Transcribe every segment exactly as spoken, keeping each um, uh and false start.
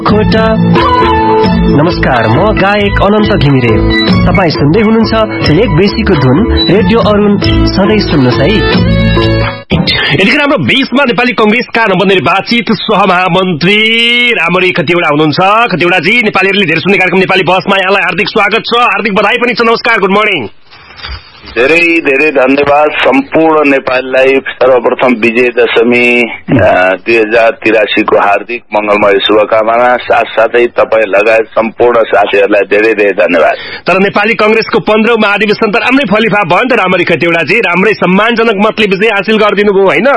खोटा। नमस्कार, म गायक अनन्त घिमिरे। तपाईँ सुन्दै हुनुहुन्छ एक बेसीको धुन रेडियो अरुण। सधैँ सुन्नुहोस् है। यतिखेर हाम्रो बीचमा नेपाली कंग्रेसका नवनिर्वाचित सहमहामन्त्री रामरी खतिवडा हुनुहुन्छ। खतिवडाजी, नेपालीहरूले धेरै सुन्ने कार्यक्रम नेपाली बसमा यहाँलाई हार्दिक स्वागत छ, हार्दिक बधाई पनि छ। नमस्कार, गुड मर्निङ। धेरै धेरै धन्यवाद सम्पूर्ण नेपालीलाई। सर्वप्रथम विजय दशमी दुई हजार तिरासी को हार्दिक मंगलमय शुभकामना, साथसाथै तपाईँ लगायत सम्पूर्ण साथीहरूलाई धेरै धेरै धन्यवाद। तर नेपाली कंग्रेसको पन्ध्रौं महाधिवेशन त राम्रै फलिफा भयो नि त रामरी खतिवडाजी, राम्रै सम्मानजनक मतले विजय हासिल गरिदिनु भयो होइन?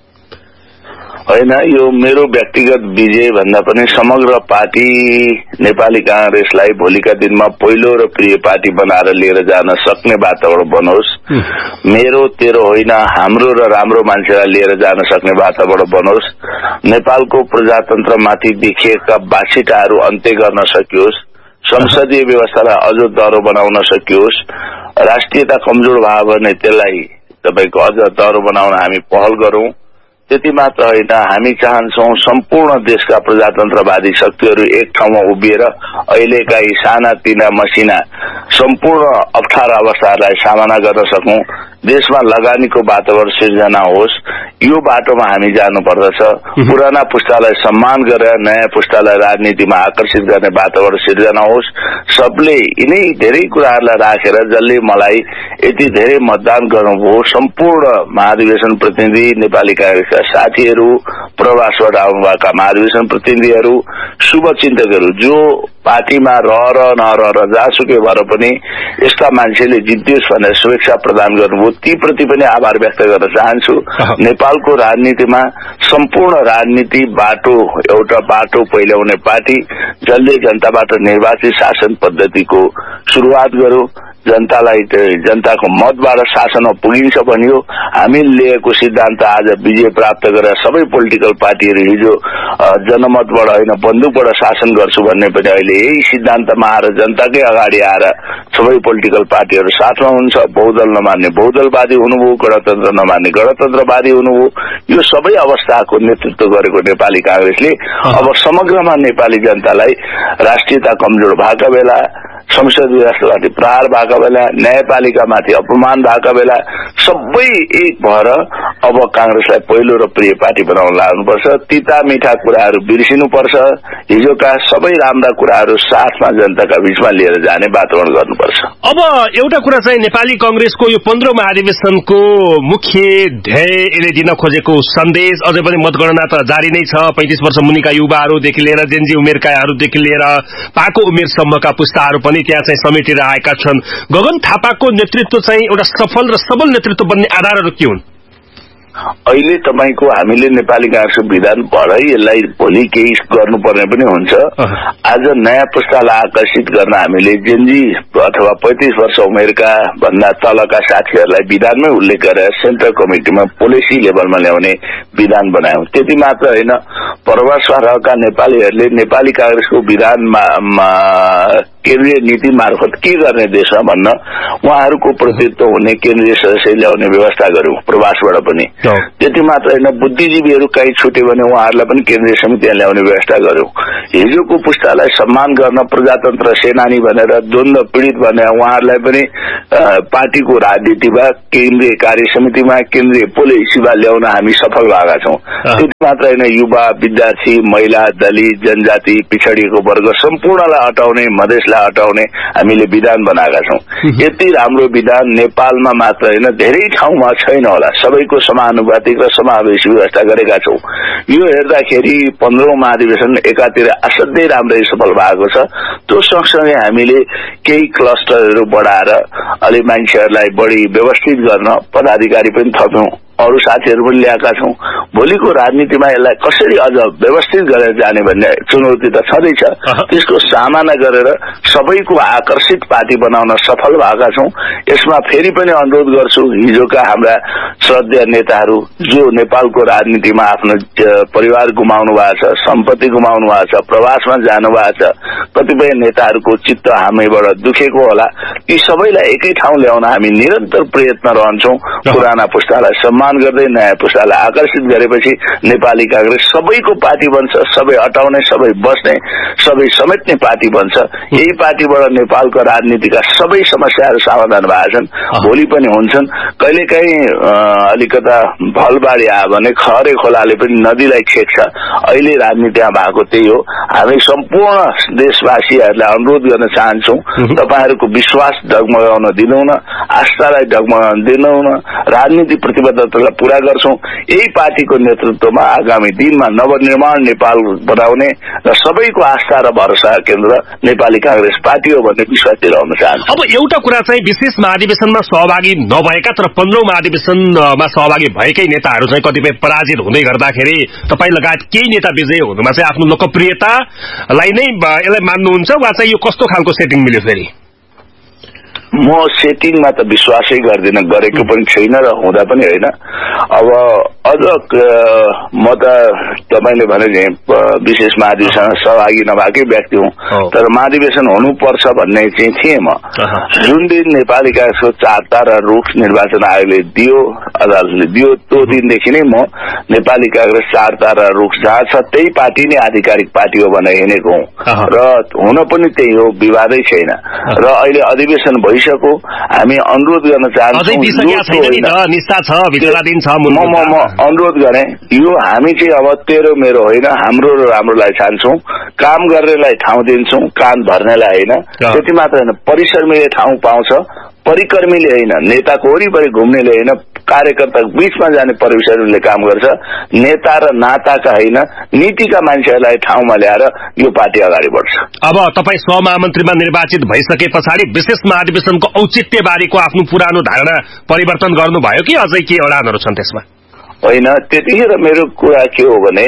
होइन, यो मेरो व्यक्तिगत विजय भन्दा पनि समग्र पार्टी नेपाली कांग्रेसलाई भोलिका दिनमा पहिलो र प्रिय पार्टी बनाएर लिएर जान सक्ने वातावरण बनोस्। मेरो तेरो होइन, हाम्रो र राम्रो मान्छेलाई लिएर जान सक्ने वातावरण बनोस्। नेपालको प्रजातन्त्रमाथि देखिएका बासिटाहरू अन्त्य गर्न सकियोस्। संसदीय व्यवस्थालाई अझ दह्रो बनाउन सकियोस्। राष्ट्रियता कमजोर भयो भने त्यसलाई तपाईको अझ दह्रो बनाउन हामी पहल गरौं। त्यति मात्र होइन, हामी चाहन्छौं सम्पूर्ण देशका प्रजातन्त्रवादी शक्तिहरू एक ठाउँमा उभिएर अहिलेका यी साना तिना मसिना सम्पूर्ण अप्ठ्यारा अवस्थाहरूलाई सामना गर्न सकौं। देशमा लगानीको वातावरण सिर्जना होस्। यो बाटोमा हामी जानुपर्दछ। पुराना पुस्तालाई सम्मान गरेर नयाँ पुस्तालाई राजनीतिमा आकर्षित गर्ने वातावरण सिर्जना होस्। सबले यिनै धेरै कुराहरूलाई राखेर जसले मलाई यति धेरै मतदान गर्नुभयो, सम्पूर्ण महाधिवेशन प्रतिनिधि, नेपाली कांग्रेसका साथीहरू, प्रवासबाट आउनुभएका महाधिवेशन प्रतिनिधिहरू, शुभचिन्तकहरू, जो पार्टीमा रह र नरह जहाँसुकै भएर पनि यस्ता मान्छेले जित्दियोस् भनेर शुभेच्छा प्रदान गर्नुभयो, ती प्रति पनि आभार व्यक्त गर्न चाहन्छु। नेपालको राजनीतिमा सम्पूर्ण राजनीति बाटो एउटा बाटो पहिल्याउने पार्टी, जसले जनताबाट निर्वाचित शासन पद्धतिको शुरूआत गर्यो। जनतालाई जनताको मतबाट शासनमा पुगिन्छ भनियो। हामीले लिएको सिद्धान्त आज विजय प्राप्त गरेर सबै पोलिटिकल पार्टीहरू हिजो जनमतबाट होइन बन्दुकबाट शासन गर्छु भन्ने पनि अहिले यही सिद्धान्तमा आएर जनताकै अगाडि आएर सबै पोलिटिकल पार्टीहरू साथमा हुन्छ। बहुदल नमान्ने बहुदलवादी हुनुभयो, गणतन्त्र नमान्ने गणतन्त्रवादी हुनुभयो। यो सबै अवस्थाको नेतृत्व गरेको नेपाली कांग्रेसले अब समग्रमा नेपाली जनतालाई राष्ट्रियता कमजोर भएका बेला, संसद व्यवस्थामाथि प्रहार भएका बेला, न्यायपालिकामाथि अपमान भएका बेला सबै एक भएर अब कांग्रेसलाई पहिलो र प्रिय पार्टी बनाउन लाग्नुपर्छ। तिता मिठा कुराहरू बिर्सिनुपर्छ। हिजोका सबै राम्रा कुराहरू साथमा जनताका बीचमा लिएर जाने वातावरण गर्नुपर्छ। अब एउटा कुरा चाहिँ नेपाली कंग्रेसको यो पन्ध्रौं महाधिवेशनको मुख्य ध्येयले दिन खोजेको सन्देश अझै पनि मतगणना त जारी नै छ। पैंतीस वर्ष मुनिका युवाहरूदेखि लिएर जेनजी उमेरकाहरूदेखि लिएर पाको उमेरसम्मका पुस्ताहरू पनि त्यहाँ चाहिँ समेटेर आएका छन्। गगन थापाको नेतृत्व चाहिँ एउटा सफल र सबल नेतृत्व बन्ने आधारहरू के हुन्? अहिले तपाईको हामीले नेपाली कांग्रेसको विधान भरै यसलाई भोलि केही गर्नुपर्ने पनि हुन्छ। आज नयाँ पुस्तालाई आकर्षित गर्न हामीले जेनजी अथवा पैंतीस वर्ष उमेरका भन्दा तलका साथीहरूलाई विधानमै उल्लेख गरेर सेन्ट्रल कमिटीमा पोलिसी लेभलमा ल्याउने विधान बनायौं। त्यति मात्र होइन, प्रवासमा रहेका नेपालीहरूले नेपाली कांग्रेसको विधानमा केन्द्रीय नीति मार्फत के गर्ने देशमा भन्न उहाँहरूको प्रतिनिधित्व हुने केन्द्रीय सदस्य ल्याउने व्यवस्था गर्यौं प्रवासबाट पनि। त्यति मात्र होइन, बुद्धिजीवीहरू कहीँ छुट्यो भने उहाँहरूलाई पनि केन्द्रीय समितिमा ल्याउने व्यवस्था गर्यौं। हिजोको पुस्तालाई सम्मान गर्न प्रजातन्त्र सेनानी भनेर द्वन्द्व पीड़ित भनेर उहाँहरूलाई पनि पार्टीको राजनीतिमा केन्द्रीय कार्य समितिमा केन्द्रीय पोलिसीमा ल्याउन हामी सफल भएका छौं। त्यति मात्र होइन, युवा, विद्यार्थी, महिला, दलित, जनजाति, पिछडिएको वर्ग सम्पूर्णलाई हटाउने, मधेसलाई हटाउने हामीले विधान बनाएका छौं। यति राम्रो विधान नेपालमा मात्र होइन धेरै ठाउँमा छैन होला। सबैको समानुपातिक र समावेशी व्यवस्था गरेका छौं। यो हेर्दाखेरि पन्ध्रौं महाधिवेशन एकातिर असाध्यै राम्रै सफल भएको छ। त्यो सँगसँगै हामीले केही क्लस्टरहरू बढाएर अलि मान्छेहरूलाई बढी व्यवस्थित गर्न पदाधिकारी पनि थप्यौं, अरू साथीहरू पनि ल्याएका छौं। भोलिको राजनीतिमा यसलाई कसरी अझ व्यवस्थित गरेर जाने भन्ने चुनौती त छँदैछ। त्यसको सामना गरेर सबैको आकर्षित पार्टी बनाउन सफल भएका छौं। यसमा फेरि पनि अनुरोध गर्छु, हिजोका हाम्रा श्रद्धेय नेताहरू जो नेपालको राजनीतिमा आफ्नो परिवार गुमाउनु भएको छ, सम्पत्ति गुमाउनु भएको छ, प्रवासमा जानु भएको छ, कतिपय नेताहरूको चित्त हामीबाट दुखेको होला। ती सबैलाई एकै ठाउँ ल्याउन हामी निरन्तर प्रयत्न रहन्छौँ। पुराना पुस्तालाई सम्मान गर्दै नयाँ पुस्तालाई आकर्षित गरेपछि नेपाली कांग्रेस सबैको पार्टी बन्छ, सबै हटाउने, सबै बस्ने, सबै समेट्ने पार्टी बन्छ। यही पार्टीबाट नेपालको राजनीतिका सबै समस्याहरू समाधान भएका छन्, भोलि पनि हुन्छन्। कहिलेकाहीँ अलिकता भलबाढी आयो भने खहरे खोलाले पनि नदीलाई छेक्छ। अहिले राजनीतिमा भएको त्यही हो। हामी सम्पूर्ण देशवासीहरूलाई अनुरोध गर्न चाहन्छौँ, तपाईहरूको विश्वास डगमगाउन दिनुहुन, आस्थालाई डगमगाउन दिनुहुन, राजनीतिक प्रतिबद्धतालाई पूरा गर्छौं। यही पार्टीको नेतृत्वमा आगामी दिनमा नवनिर्माण नेपाल बनाउने र सबैको आस्था र भरोसा केन्द्र नेपाली कांग्रेस पार्टी हो भन्ने विश्वास दिलाउन चाहन्छु। अब एउटा कुरा चाहिँ विशेष महाधिवेशनमा सहभागी नभएका तर पन्ध्रौं महाधिवेशनमा सहभागी भएकै नेताहरू चाहिँ कतिपय पराजित हुँदै गर्दाखेरि तपाईँ लगायत केही नेता विजय हुनुमा चाहिँ आफ्नो लोकप्रियतालाई नै यसलाई मान्नुहुन्छ वा चाहिँ यो कस्तो खालको सेटिङ मिल्यो फेरि? म सेटिङमा त विश्वासै गर्दिन, गरेको पनि छैन र हुँदा पनि होइन। अब अझ म त तपाईले भने विशेष महाधिवेशन सहभागी नभएकै व्यक्ति हुँ, तर महाधिवेशन हुनुपर्छ भन्ने चाहिँ थिएँ म। जुन दिन नेपाली कांग्रेसको चार तारा रुख निर्वाचन आयोगले दियो, अदालतले दियो, त्यो दिनदेखि नै म नेपाली कांग्रेस चार तारा रुख जहाँ छ त्यही पार्टी नै आधिकारिक पार्टी हो भनेर हिँडेको हुँ र हुन पनि त्यही हो, विवादै छैन। र अहिले अधिवेशन भइ हामी अनुरोध गर्न चाहन्छौँ, म अनुरोध गरे यो हामी चाहिँ अब तेरो मेरो होइन, हाम्रो र राम्रोलाई चाहन्छौँ, काम गर्नेलाई ठाउँ दिन्छौँ, कान भर्नेलाई होइन। त्यति मात्र होइन, परिसरमीले ठाउँ पाउँछ, परिकर्मीले होइन, नेताको वरिपरि घुम्नेले होइन, कार्यकर्ताको बीचमा जाने परिसरले काम गर्छ। नेता र नाताका होइन, नीतिका मान्छेहरूलाई ठाउँमा ल्याएर यो पार्टी अगाडि बढ्छ। अब तपाईँ सहमहामन्त्रीमा निर्वाचित भइसके पछाडि विशेष महाधिवेशनको औचित्यबारेको आफ्नो पुरानो धारणा परिवर्तन गर्नुभयो कि अझै के अडानहरू छन् त्यसमा? होइन, त्यतिखेर मेरो कुरा के हो भने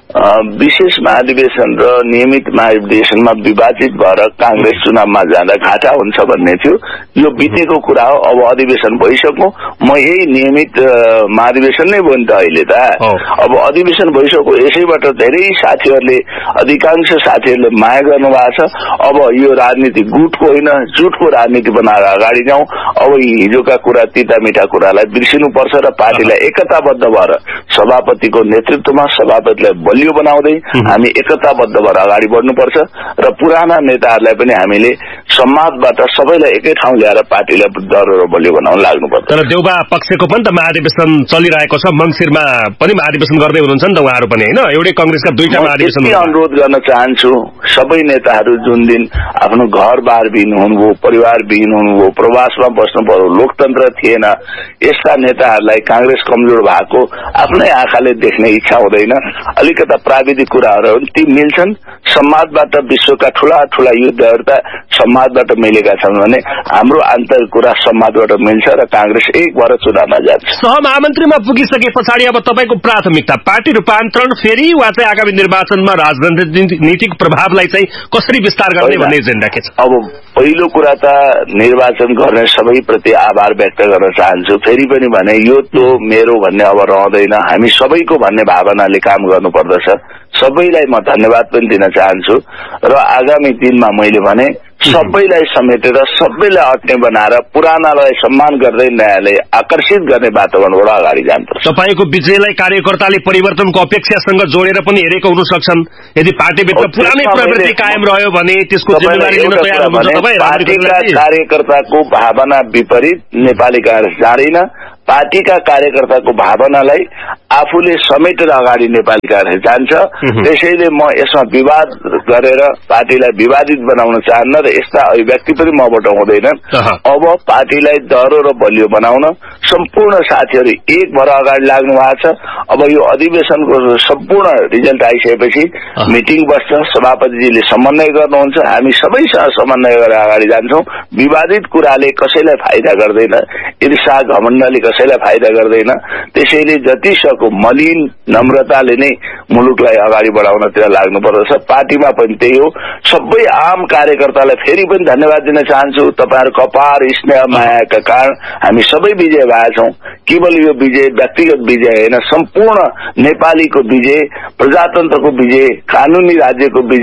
विशेष महाधिवेशन र नियमित महाधिवेशनमा विभाजित भएर कांग्रेस चुनावमा जाँदा घाटा हुन्छ भन्ने थियो। यो बितेको कुरा हो। अब अधिवेशन भइसक्यो, म यही नियमित महाधिवेशन नै भयो नि त अहिले त। अब अधिवेशन भइसक्यो, यसैबाट धेरै साथीहरूले, अधिकांश साथीहरूले माया गर्नुभएको छ। अब यो राजनीति गुटको होइन, झुटको राजनीति बनाएर अगाडि जाउँ। अब हिजोका कुरा, तिता मिठा कुरालाई बिर्सिनुपर्छ र पार्टीलाई एकताबद्ध भएर सभापतिको नेतृत्वमा सभापतिलाई बलियो बनाउँदै हामी एकताबद्ध भएर अगाडि बढ्नुपर्छ र पुराना नेताहरूलाई पनि हामीले संवादबाट सबैलाई एकै ठाउँ ल्याएर पार्टीलाई दह्रो र बलियो बनाउन लाग्नुपर्छ। तर देउबा पक्षको पनि त महाधिवेशन चलिरहेको छ, मङ्सिरमा पनि महाधिवेशन गर्दै हुनुहुन्छ नि त उहाँहरू पनि होइन? एउटै कांग्रेसका दुईटा महाधिवेशन। अनुरोध गर्न चाहन्छु, सबै नेताहरू जुन दिन आफ्नो घरबार विहीन हुनुभयो, परिवार विहीन हुनुभयो, प्रवासमा बस्नु पर्यो, लोकतन्त्र थिएन, यस्ता नेताहरूलाई कांग्रेस कमजोर भएको आफ्नै आँखाले देख्ने इच्छा हुँदैन। अलिकता प्राविधिक कुराहरू ती मिल्छन्, संवादबाट विश्वका ठूला ठूला युद्धहरू त संवादबाट मिलेका छन् भने हाम्रो आन्तरिक कुरा संवादबाट मिल्छ र कांग्रेस एक भएर चुनावमा जान्छ। सहमहामन्त्रीमा पुगिसके पछाडि अब तपाईँको प्राथमिकता पार्टी रूपान्तरण फेरि वा चाहिँ आगामी निर्वाचनमा राजनीतिक प्रभावलाई चाहिँ कसरी विस्तार गर्ने भन्ने एजेन्डा के छ? अब पहिलो कुरा त निर्वाचन गर्ने सबैप्रति आभार व्यक्त गर्न चाहन्छु। फेरि पनि भने यो तो मेरो भन्ने अब रहँदैन, हामी सबैको भन्ने भावनाले काम गर्नुपर्दछ। सबैलाई म धन्यवाद पनि दिन चाहन्छु र आगामी दिनमा मैले भने सबैलाई समेटेर सबैलाई अट्ने बनाएर पुरानालाई सम्मान गर्दै नयाँलाई आकर्षित गर्ने वातावरणबाट अगाडि जानुपर्छ। तपाईँको विजयलाई कार्यकर्ताले परिवर्तनको अपेक्षासँग जोडेर पनि हेरेको हुन सक्छन्। यदि पार्टीभित्र पुरानै प्रवृत्ति कायम रह्यो भने त्यसको जिम्मेवारी लिन तयार हुनुहुन्छ तपाईँ? पार्टीका कार्यकर्ताको भावना विपरीत नेपाली कांग्रेस जाँदैन। पार्टीका कार्यकर्ताको भावनालाई आफूले समेटेर अगाडि नेपाली कांग्रेस जान्छ। त्यसैले म यसमा विवाद गरेर पार्टीलाई विवादित बनाउन चाहन्न र यस्ता अभिव्यक्ति पनि मबाट हुँदैनन्। अब पार्टीलाई दह्रो र बलियो बनाउन सम्पूर्ण साथीहरू एक भएर अगाडि लाग्नु भएको छ। अब यो अधिवेशनको सम्पूर्ण रिजल्ट आइसकेपछि मिटिङ बस्छ, सभापतिजीले समन्वय गर्नुहुन्छ, हामी सबैसँग समन्वय गरेर अगाडि जान्छौँ। विवादित कुराले कसैलाई फाइदा गर्दैन, ईर्षा घमण्डले कसैलाई फाइदा गर्दैन। त्यसैले जति सक्दो मलिन नम्रताले नै मुलुकलाई अगाडि बढाउनतिर लाग्नुपर्दछ। पार्टीमा पनि त्यही हो। सबै आम कार्यकर्तालाई फेरि पनि धन्यवाद दिन चाहन्छु। तपाईँहरूको अपार स्नेह मायाका कारण हामी सबै विजय भएका छौँ। केवल यो विजय व्यक्तिगत विजय होइन, सम्पूर्ण नेपालीको विजय, प्रजातन्त्रको विजय, कानूनी राज्यको विजय,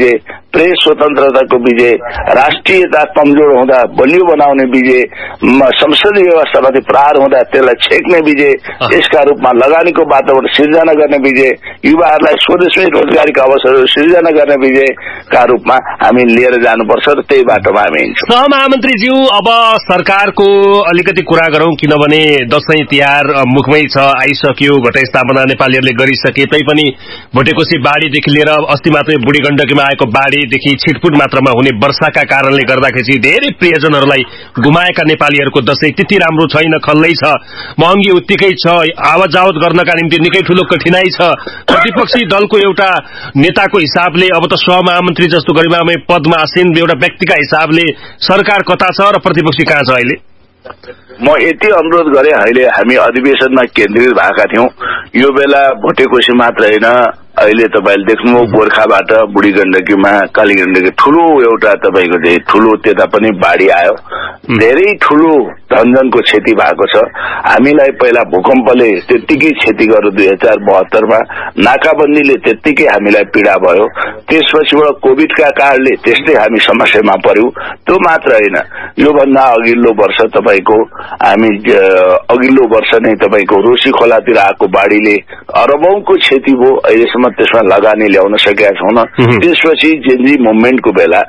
प्रेस स्वतन्त्रताको विजय, राष्ट्रियता कमजोर हुँदा बलियो बनाउने विजय, संसदीय व्यवस्थामाथि प्रहार हुँदा त्यसलाई छेक्ने विजय, त्यसका रूपमा लगानीको वातावरण सिर्जना गर्ने विजय, युवाहरूलाई स्वदेशमै रोजगारीका अवसरहरू सिर्जना गर्ने विजयका रूपमा हामी लिएर जानुपर्छ र त्यही बाटोमा हामी हिँड्छौँ। सहमन्त्रीज्यू, अब सरकारको अलिकति कुरा गरौं, किनभने दशैं तिहार मुखमै छ, आइसक्यो, घटे स्थापना नेपालीहरूले गरिसके तैपनि भोटेकोशी बाढीदेखि लिएर अस्ति मात्रै बुढी गण्डकीमा आएको बाढीदेखि छिटपुट मात्रामा हुने वर्षाका कारणले गर्दाखेरि धेरै प्रियजनहरूलाई गुमाएका नेपालीहरूको दशैं त्यति राम्रो छैन, खल्लै छ, महँगी उत्तिकै छ, आवत जावत गर्नका निम्ति निकै ठूलो कठिनाई छ। प्रतिपक्षी दलको एउटा नेताको हिसाबले, अब त सहमहामन्त्री जस्तो गरिमामय पदमा आसीन एउटा व्यक्तिका हिसाबले सरकार कता छ र प्रतिपक्षी कहाँ छ अहिले? म यति अनुरोध गरे, अहिले हामी अधिवेशनमा केन्द्रित भएका थियौं, यो बेला भोटेकोशी मात्र होइन, अहिले तपाईले देख्नुभयो गोर्खाबाट बुढी गण्डकीमा काली गण्डकी ठूलो एउटा तपाईको चाहिँ ठूलो त्यता पनि बाढी आयो, धेरै ठूलो धनजनको क्षति भएको छ। हामीलाई पहिला भूकम्पले त्यतिकै क्षति गर्यो दुई हजार बहत्तरमा, नाकाबन्दीले त्यतिकै हामीलाई पीडा भयो, त्यसपछिबाट कोभिडका कारणले त्यस्तै हामी समस्यामा पर्यौं। त्यो मात्र होइन, योभन्दा अघिल्लो वर्ष तपाईको हामी अघिल्लो वर्ष नै तपाईको रोशी खोलातिर आएको बाढीले अरबौंको क्षति भयो, अहिलेसम्म त्यसमा लगानी ल्याउन सकेका छैनौं। त्यसपछि जेनजी मुभमेन्टको बेला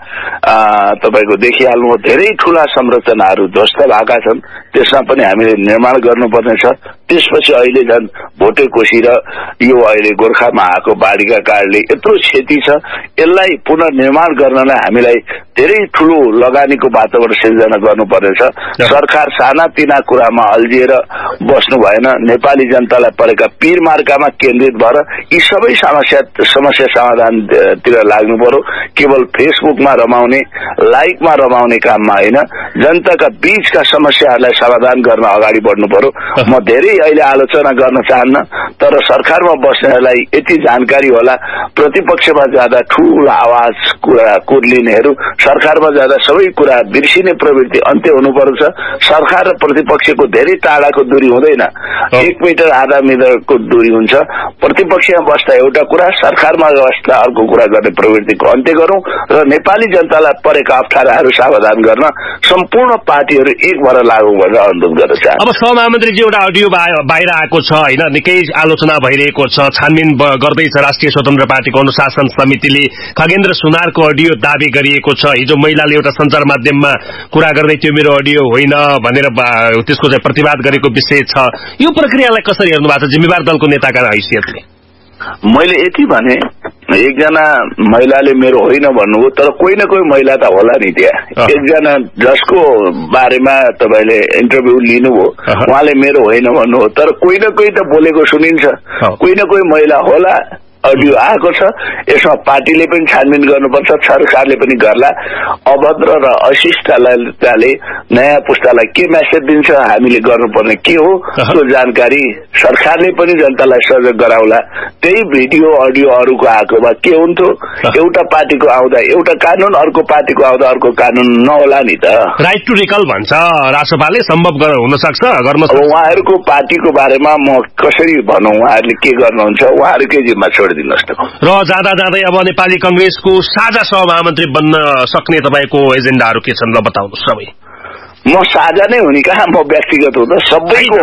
तपाईको देखिहाल्नु धेरै ठूला संरचनाहरू ध्वस्त भएका छन्, त्यसमा पनि हामीले निर्माण गर्नुपर्ने छ। त्यसपछि अहिले झन् भोटेकोशी र यो अहिले गोर्खामा आएको बाढीका कारणले यत्रो क्षति छ, यसलाई पुनर्निर्माण गर्नलाई हामीलाई धेरै ठूलो लगानीको वातावरण सिर्जना गर्नुपर्नेछ। सरकार सानातिना कुरामा अल्झिएर बस्नु भएन, नेपाली जनतालाई परेका पीर मार्कामा केन्द्रित भएर यी सबै समस्या समस्या समाधानतिर लाग्नु पर्यो। केवल फेसबुकमा रमाउने, लाइकमा रमाउने काममा होइन, जनताका बीचका समस्याहरूलाई समाधान गर्न अगाडि बढ्नु पर्यो। म धेरै अहिले आलोचना गर्न चाहन्न, तर सरकारमा बस्नेहरूलाई यति जानकारी होला, प्रतिपक्षमा जाँदा ठूलो आवाज कुरा कुर्लिनेहरू सरकारमा जाँदा सबै कुरा बिर्सिने प्रवृत्ति अन्त्य हुनुपर्छ। सरकार र प्रतिपक्षको धेरै टाढाको दूरी हुँदैन, एक मिटर आधा मिटरको दूरी हुन्छ। प्रतिपक्षमा बस्दा एउटा कुरा, सरकारमा बस्दा अर्को कुरा गर्ने प्रवृत्तिको अन्त्य गरौं र नेपाली जनतालाई परेका अप्ठ्याराहरू समाधान गर्न सम्पूर्ण पार्टीहरू एक भएर लागू भनेर अनुरोध गर्न चाहन्छु। अब सहमहामन्त्रीजी एउटा अडियो बाहिर आएको छ होइन, निकै आलोचना भइरहेको छ, छानबिन गर्दैछ राष्ट्रिय स्वतन्त्र पार्टीको अनुशासन समितिले। खगेन्द्र सुनारको अडियो दाबी गरिएको छ, हिजो महिलाले एउटा सञ्चार माध्यममा कुरा गर्दै त्यो मेरो अडियो होइन भनेर त्यसको चाहिँ प्रतिवाद गरेको विषय छ। यो प्रक्रियालाई कसरी हेर्नु भएको छ जिम्मेवार दलको नेताका हैसियतले? मैले यति भने, एकजना महिलाले मेरो होइन भन्नुभयो, तर कोही न कोही महिला त होला नि त्यहाँ। एकजना जसको बारेमा तपाईले इन्टरभ्यू लिनुभयो, उहाँले मेरो होइन भन्नुभयो, तर कोही न कोही त बोलेको सुनिन्छ, कोही न कोही महिला होला। अडियो आएको छ, यसमा पार्टीले पनि छानबिन गर्नुपर्छ, सरकारले पनि गर्ला। अभद्र र अशिष्टताले नयाँ पुस्तालाई के मेसेज दिन्छ, हामीले गर्नुपर्ने के हो, त्यो जानकारी सरकारले पनि जनतालाई सहयोग गराउला। त्यही भिडियो अडियो अरूको आएको भए के हुन्थ्यो? एउटा पार्टीको आउँदा एउटा कानून, अर्को पार्टीको आउँदा अर्को कानून नहोला नि त। राइट टु रिकल भन्छ रासपाले, सम्भव हुन सक्छ गर्न। अब उहाँहरूको पार्टीको बारेमा म कसरी भनौं, उहाँहरूले के गर्नुहुन्छ, उहाँहरूकै जिम्मा छोड दिनुहोस् त। र जाँदा जाँदै अब नेपाली कंग्रेसको साझा सहमहामन्त्री बन्न सक्ने तपाईको एजेन्डाहरू के छन्, ल बताउनुहोस् सबै। म साझा नै हुने कहाँ, म व्यक्तिगत हुँदा सबैको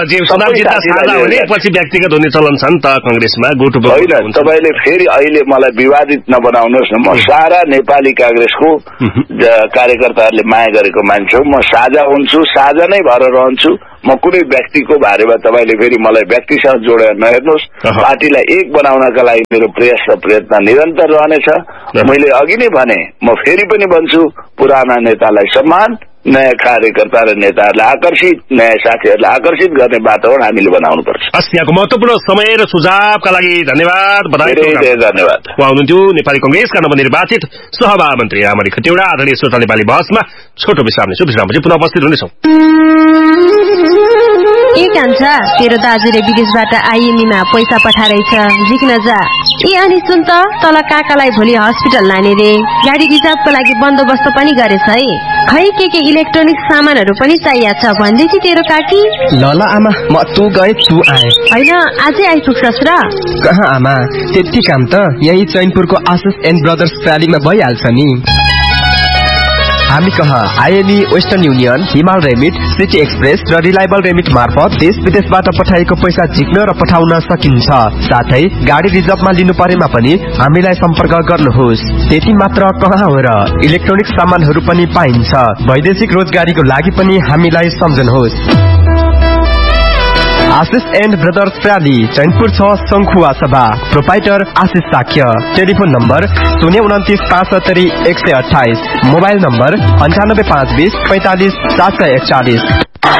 पछि व्यक्तिगत हुने चलन छ नि त कंग्रेसमा, गुट होइन। तपाईले फेरि अहिले मलाई विवादित नबनाउनुहोस् न, म सारा नेपाली कांग्रेसको कार्यकर्ताहरूले माया गरेको मान्छे हो। म साझा हुन्छु, साझा नै भएर रहन्छु। म कुनै व्यक्तिको बारेमा तपाईले फेरि मलाई व्यक्तिसँग जोडेर नहेर्नुहोस्। पार्टीलाई एक बनाउनका लागि मेरो प्रयास र प्रयत्न निरन्तर रहनेछ। मैले अघि नै भने, म फेरि पनि भन्छु, पुराना नेतालाई सम्मान, नयाँ कार्यकर्ता र नेताहरूलाई आकर्षित, नयाँ साथीहरूलाई आकर्षित गर्ने वातावरण हामीले बनाउनुपर्छ। हस्, यहाँको महत्वपूर्ण समय र सुझावका लागि धन्यवाद। धन्यवाद। उहाँ हुनुहुन्थ्यो नेपाली कंग्रेसका नवनिर्वाचित सहमहामन्त्री रामरी खतिवडा। आदरणीय श्रोता, नेपाली बहसमा छोटो विश्राम लिन्छौँ, विश्रामपछि पुनः उपस्थित हुनेछौँ। ए कान्छा तेरो दाजुले विदेशबाट आइएमईमा पैसा पठाइरहेछ झिक्न जा। ए अनि सुन त तल काकालाई भोलि हस्पिटल लाने रे गाडी रिजर्भको लागि बन्दोबस्त पनि गरेछ है। खै के के इलेक्ट्रोनिक सामानहरू पनि चाहिएको छ भन्दै थिए तेरो काकी। ल ल आमा म तू गए तू आए होइन आजै आइपुग्छस् र? कहाँ आमा त्यति काम त यही चैनपुरको आशिष एन्ड ब्रदर्स रयालीमा भइहाल्छ नि। हामी कहाँ आइएमई, वेस्टर्न युनियन, हिमाल रेमिट, सिटी एक्सप्रेस र रिलायबल रेमिट मार्फत देश विदेशबाट पठाएको पैसा झिक्न र पठाउन सकिन्छ। साथै गाडी रिजर्भमा लिनु परेमा पनि हामीलाई सम्पर्क गर्नुहोस्। त्यति मात्र कहाँ हो र इलेक्ट्रोनिक सामानहरू पनि पाइन्छ। वैदेशिक रोजगारीको लागि पनि हामीलाई सम्झनुहोस्। आशिष एन्ड ब्रदर्स रयाली चैनपुर छ शंखुवा सभा प्रोपाइटर आशिष साक्य। टेलिफोन नम्बर शून्य उन्तिस पाँच सत्तरी एक सय अठाइस। मोबाइल नम्बर अन्ठानब्बे पाँच बीस पैंतालिस सात सय एकचालिस।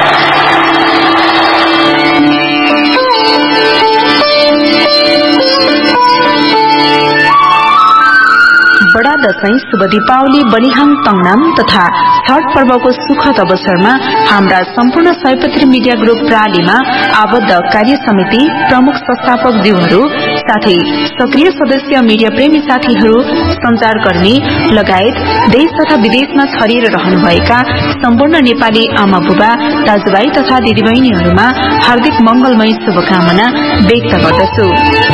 बडा दशैं, शुभ दीपावली, बलिहाङ तङनाम तथा छठ पर्वको सुखद अवसरमा हाम्रा सम्पूर्ण सयपत्री मिडिया ग्रुप प्रालीमा आबद्ध कार्य समिति प्रमुख संस्थापक ज्यूहरू साथै सक्रिय सदस्य मिडिया प्रेमी साथीहरू, संचारकर्मी लगायत देश तथा विदेशमा छरिएर रहनुभएका सम्पूर्ण नेपाली आमा बुबा, दाजुभाइ तथा दिदीबहिनीहरूमा हार्दिक मंगलमय शुभकामना व्यक्त गर्दछु।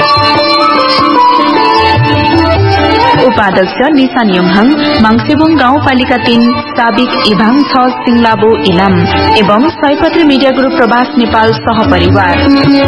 उपाध्यक्ष निशान योङहाङ, माङसेबुङ गाउँपालिका तीन, साबिक इभाङ छ, सिंलाबो इलाम एवं सयपत्री मिडिया ग्रुप प्रवास नेपाल सहपरिवार।